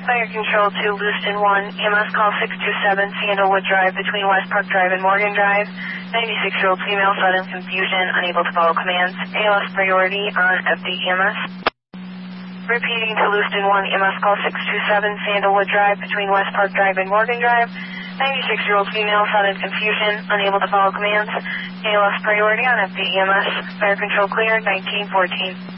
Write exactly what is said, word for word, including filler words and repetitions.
Fire Control to Lewiston one, E M S call six two seven, Sandalwood Drive between West Park Drive and Morgan Drive. ninety-six-year-old female, sudden confusion, unable to follow commands. A L S priority on F D E M S. Repeating to Lewiston one, E M S call six two seven, Sandalwood Drive between West Park Drive and Morgan Drive. ninety-six-year-old female, sudden confusion, unable to follow commands. A L S priority on F D E M S. Fire Control cleared, nineteen fourteen.